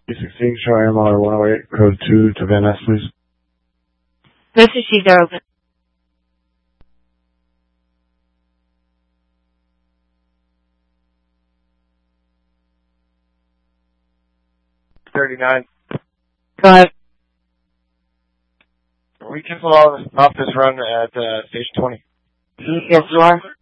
16, show MR 108, code 2 to Van Ness, please. This is She's open. $39. Go ahead. We cancel off this run at Station 20. Yes, you are.